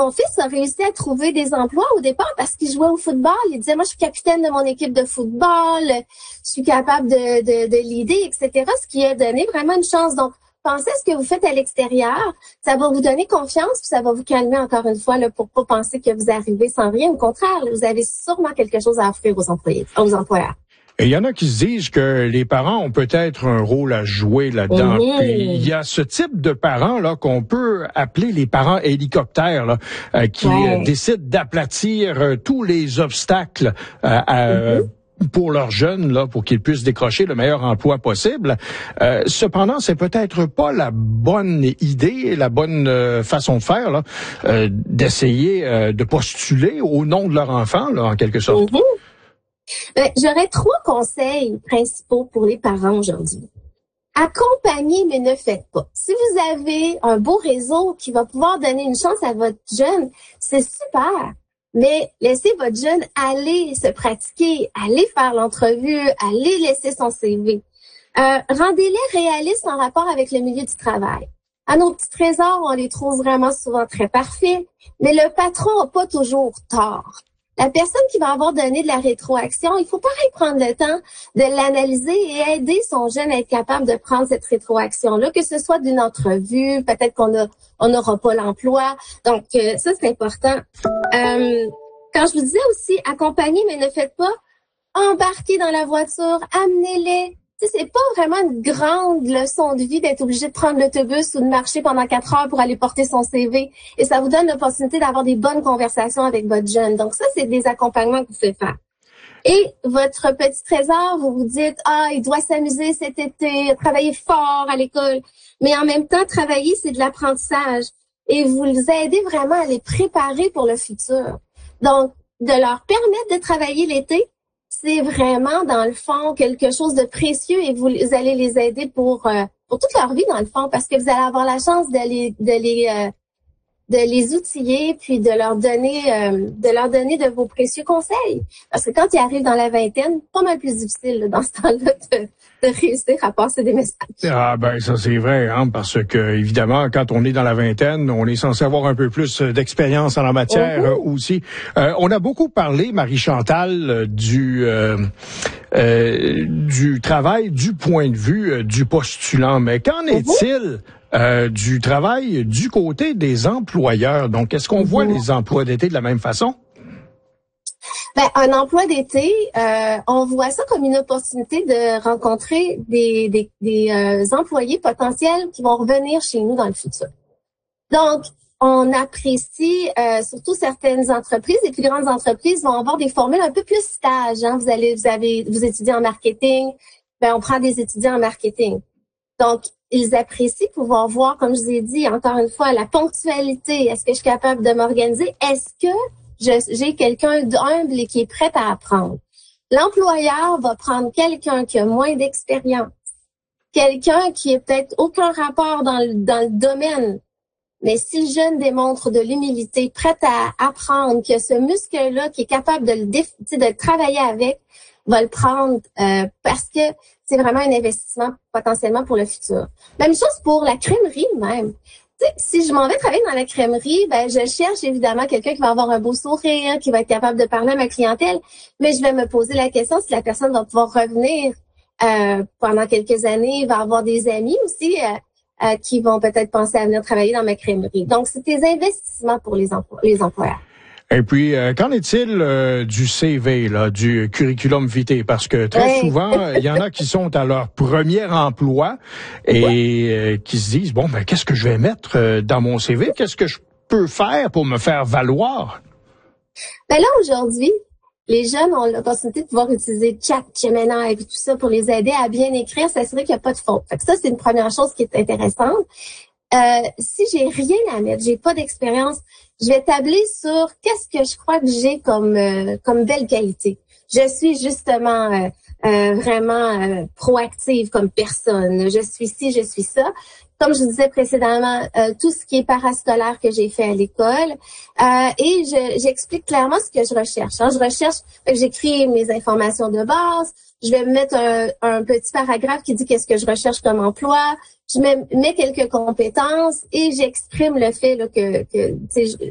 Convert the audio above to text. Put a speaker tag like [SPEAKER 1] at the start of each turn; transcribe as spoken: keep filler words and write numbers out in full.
[SPEAKER 1] mon fils a réussi à trouver des emplois au départ parce qu'il jouait au football. Il disait, moi, je suis capitaine de mon équipe de football, je suis capable de, de, de l'aider, et cetera. Ce qui a donné vraiment une chance. Donc, pensez à ce que vous faites à l'extérieur. Ça va vous donner confiance, puis ça va vous calmer encore une fois là, pour pas penser que vous arrivez sans rien. Au contraire, là, vous avez sûrement quelque chose à offrir aux employés, aux employeurs.
[SPEAKER 2] Et il y en a qui se disent que les parents ont peut-être un rôle à jouer là-dedans.
[SPEAKER 1] Mmh.
[SPEAKER 2] Puis il y a ce type de parents là qu'on peut appeler les parents hélicoptères là, euh, qui ouais. euh, décident d'aplatir euh, tous les obstacles euh, à, mmh. pour leurs jeunes là, pour qu'ils puissent décrocher le meilleur emploi possible. Euh, cependant, c'est peut-être pas la bonne idée, la bonne euh, façon de faire là, euh, d'essayer euh, de postuler au nom de leur enfant là, en quelque sorte.
[SPEAKER 1] Mmh. Ben, j'aurais trois conseils principaux pour les parents aujourd'hui. Accompagnez, mais ne faites pas. Si vous avez un beau réseau qui va pouvoir donner une chance à votre jeune, c'est super. Mais laissez votre jeune aller se pratiquer, aller faire l'entrevue, aller laisser son C V. Euh, rendez-les réalistes en rapport avec le milieu du travail. À nos petits trésors, on les trouve vraiment souvent très parfaits, mais le patron n'a pas toujours tort. La personne qui va avoir donné de la rétroaction, il faut pareil prendre le temps de l'analyser et aider son jeune à être capable de prendre cette rétroaction-là, que ce soit d'une entrevue, peut-être qu'on a, on n'aura pas l'emploi. Donc, euh, ça, c'est important. Euh, quand je vous disais aussi, accompagner, mais ne faites pas, embarquer dans la voiture, amenez-les. Tu sais, c'est pas vraiment une grande leçon de vie d'être obligé de prendre l'autobus ou de marcher pendant quatre heures pour aller porter son C V. Et ça vous donne l'opportunité d'avoir des bonnes conversations avec votre jeune. Donc ça, c'est des accompagnements que vous pouvez faire. Et votre petit trésor, vous vous dites, ah, il doit s'amuser cet été, travailler fort à l'école. Mais en même temps, travailler, c'est de l'apprentissage. Et vous les aidez vraiment à les préparer pour le futur. Donc, de leur permettre de travailler l'été, c'est vraiment, dans le fond, quelque chose de précieux et vous allez les aider pour euh, pour toute leur vie, dans le fond, parce que vous allez avoir la chance de les, de les, euh, de les outiller puis de leur donner euh, de leur donner de vos précieux conseils. Parce que quand ils arrivent dans la vingtaine, pas mal plus difficile là, dans ce temps-là de, de réussir à passer des messages.
[SPEAKER 2] Ah ben ça c'est vrai, hein, parce que évidemment quand on est dans la vingtaine, on est censé avoir un peu plus d'expérience en la matière uh-huh. euh, aussi. Euh, on a beaucoup parlé, Marie-Chantal, euh, du euh, euh, du travail du point de vue euh, du postulant, mais qu'en uh-huh. est-il Euh, du travail du côté des employeurs? Donc, est-ce qu'on voit les emplois d'été de la même façon?
[SPEAKER 1] Ben, un emploi d'été, euh, on voit ça comme une opportunité de rencontrer des, des, des euh, employés potentiels qui vont revenir chez nous dans le futur. Donc, on apprécie euh, surtout certaines entreprises, les plus grandes entreprises vont avoir des formules un peu plus stage. Hein. Vous allez, vous avez, vous étudiez en marketing, ben on prend des étudiants en marketing. Donc, ils apprécient pouvoir voir, comme je vous ai dit, encore une fois, la ponctualité. Est-ce que je suis capable de m'organiser? Est-ce que je, j'ai quelqu'un d'humble et qui est prêt à apprendre? L'employeur va prendre quelqu'un qui a moins d'expérience, quelqu'un qui est peut-être aucun rapport dans le, dans le domaine. Mais si le jeune démontre de l'humilité, prêt à apprendre, qu'il a ce muscle-là qui est capable de le, déf- de le travailler avec, va le prendre euh, parce que c'est vraiment un investissement potentiellement pour le futur. Même chose pour la crèmerie même. T'sais, si je m'en vais travailler dans la crèmerie, ben je cherche évidemment quelqu'un qui va avoir un beau sourire, qui va être capable de parler à ma clientèle, mais je vais me poser la question si la personne va pouvoir revenir euh, pendant quelques années, va avoir des amis aussi euh, euh, qui vont peut-être penser à venir travailler dans ma crèmerie. Donc, c'est des investissements pour les, emplo- les employeurs.
[SPEAKER 2] Et puis, euh, qu'en est-il euh, du C V, là, du curriculum vitae? Parce que très
[SPEAKER 1] ouais.
[SPEAKER 2] souvent, il y en a qui sont à leur premier emploi et euh, qui se disent, bon, ben qu'est-ce que je vais mettre euh, dans mon C V? Qu'est-ce que je peux faire pour me faire valoir?
[SPEAKER 1] Ben là, aujourd'hui, les jeunes ont l'opportunité de pouvoir utiliser Chat, Gemini et tout ça pour les aider à bien écrire, s'assurer qu'il n'y a pas de faute. Fait que ça, c'est une première chose qui est intéressante. Euh, si j'ai rien à mettre, j'ai pas d'expérience, je vais tabler sur qu'est-ce que je crois que j'ai comme euh, comme belle qualité. Je suis justement euh, euh, vraiment euh, proactive comme personne. Je suis ci, je suis ça. Comme je vous disais précédemment, euh, tout ce qui est parascolaire que j'ai fait à l'école. Euh, et je, j'explique clairement ce que je recherche. Hein. Je recherche, fait que j'écris mes informations de base. Je vais mettre un, un petit paragraphe qui dit qu'est-ce que je recherche comme emploi. Je mets, mets quelques compétences et j'exprime le fait là, que, que tu sais,